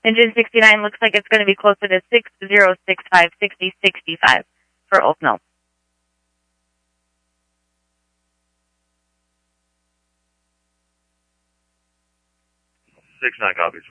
Engine 69 looks like it's going to be closer to 6065, 6065 for Old Mill. 69 copies.